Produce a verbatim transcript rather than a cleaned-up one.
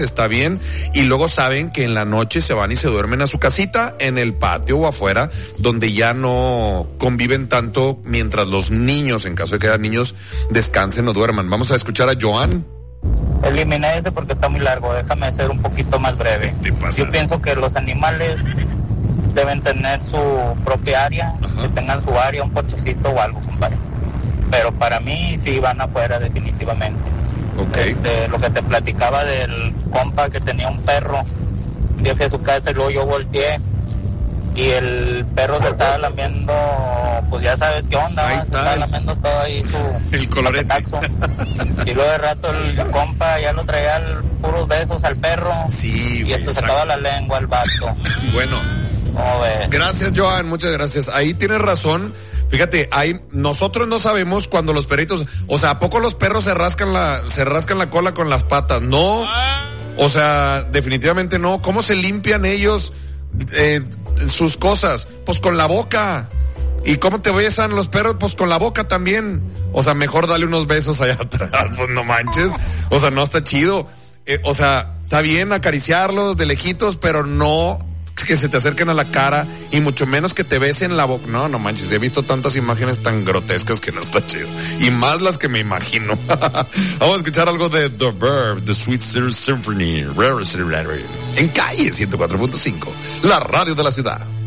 está bien, y luego saben que en la noche se van y se duermen a su casita, en el patio o afuera, donde ya no conviven tanto mientras los niños, en caso de que haya niños, descansen o duerman. Vamos a escuchar a Joan. Eliminé ese porque está muy largo, déjame ser un poquito más breve. Yo pienso que los animales deben tener su propia área, Ajá. que tengan su área, un porchecito o algo, compadre. Pero para mí sí van afuera definitivamente. Okay. Este, lo que te platicaba del compa que tenía un perro, yo fui a su casa y luego yo volteé y el perro se estaba lamiendo, pues ya sabes qué onda, se estaba lamiendo todo ahí su el colorete. Y luego de rato el compa ya lo traía al, puros besos al perro. Sí, y esto sacaba la lengua al vato. Bueno, ¿cómo ves? Gracias, Joan, muchas gracias. Ahí tienes razón. Fíjate, hay, nosotros no sabemos cuando los perritos, o sea, ¿a poco los perros se rascan la, se rascan la cola con las patas? No, o sea, definitivamente no. ¿Cómo se limpian ellos eh, sus cosas? Pues con la boca. ¿Y cómo te besan los perros? Pues con la boca también. O sea, mejor dale unos besos allá atrás, pues no manches. O sea, no está chido. Eh, o sea, está bien acariciarlos de lejitos, pero no que se te acerquen a la cara y mucho menos que te besen la boca. No, no manches, he visto tantas imágenes tan grotescas que no está chido. Y más las que me imagino. Vamos a escuchar algo de The Verb, The Sweet Symphony, en Calle ciento cuatro punto cinco, la radio de la ciudad.